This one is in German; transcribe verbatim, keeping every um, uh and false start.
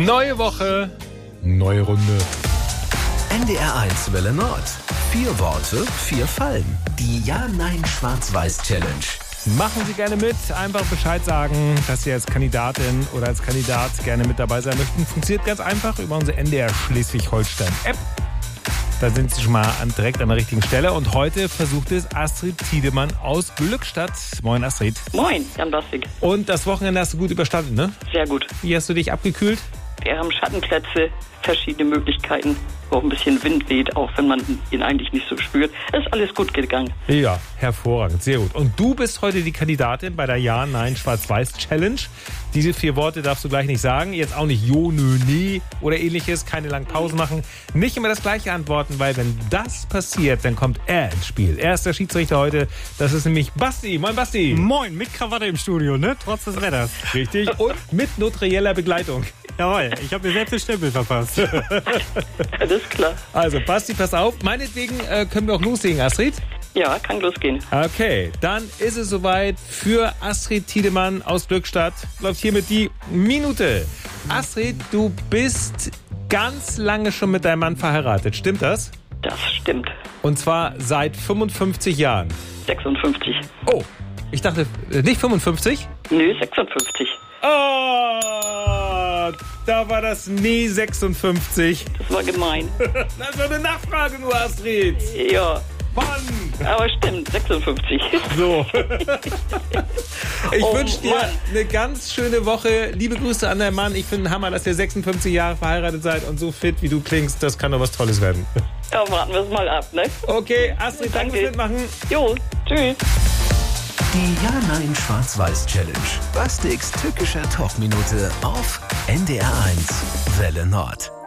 Neue Woche, neue Runde. N D R eins Welle Nord. Vier Worte, vier Fallen. Die Ja-Nein-Schwarz-Weiß-Challenge. Machen Sie gerne mit. Einfach Bescheid sagen, dass Sie als Kandidatin oder als Kandidat gerne mit dabei sein möchten. Funktioniert ganz einfach über unsere N D R Schleswig-Holstein-App. Da sind Sie schon mal an, direkt an der richtigen Stelle. Und heute versucht es Astrid Tiedemann aus Glückstadt. Moin, Astrid. Moin, Jan Bastig. Und das Wochenende hast du gut überstanden, ne? Sehr gut. Wie hast du dich abgekühlt? Wir haben Schattenplätze, verschiedene Möglichkeiten, wo auch ein bisschen Wind weht, auch wenn man ihn eigentlich nicht so spürt. Es ist alles gut gegangen. Ja, hervorragend, sehr gut. Und du bist heute die Kandidatin bei der Ja-Nein-Schwarz-Weiß-Challenge. Diese vier Worte darfst du gleich nicht sagen. Jetzt auch nicht Jo, nö, nee oder ähnliches. Keine langen Pausen machen. Nicht immer das Gleiche antworten, weil wenn das passiert, dann kommt er ins Spiel. Er ist der Schiedsrichter heute. Das ist nämlich Basti. Moin, Basti. Moin, mit Krawatte im Studio, ne? Trotz des Wetters. Richtig. Und mit notarieller Begleitung. Jawohl, ich habe mir selbst den Stempel verpasst. Alles klar. Also, Basti, pass auf. Meinetwegen äh, können wir auch loslegen, Astrid. Ja, kann losgehen. Okay, dann ist es soweit für Astrid Tiedemann aus Glückstadt. Läuft hiermit die Minute. Astrid, du bist ganz lange schon mit deinem Mann verheiratet. Stimmt das? Das stimmt. Und zwar seit fünfundfünfzig Jahren. sechsundfünfzig. Oh, ich dachte, äh, nicht fünfundfünfzig? Nö, sechsundfünfzig. Oh, da war das nie sechsundfünfzig. Das war gemein. Das war eine Nachfrage nur, Astrid. Ja, Mann. aber stimmt, sechsundfünfzig. So. Ich Oh, wünsche dir Mann. eine ganz schöne Woche. Liebe Grüße an deinen Mann. Ich finde Hammer, dass ihr sechsundfünfzig Jahre verheiratet seid und so fit, wie du klingst. Das kann doch was Tolles werden. Ja, warten wir es mal ab, ne? Okay, Astrid, danke fürs Mitmachen. Jo, tschüss. Die Ja-Nein-Schwarz-Weiß-Challenge. Bastiks tückischer Talkminute auf N D R eins Welle Nord.